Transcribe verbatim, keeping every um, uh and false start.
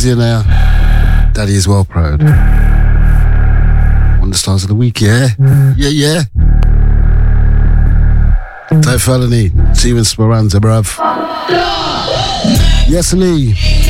Easy now. Daddy is well proud. One of the stars of the week, yeah? Yeah, yeah. Type Felony. See you in Speranza, bruv. Yes, Lee.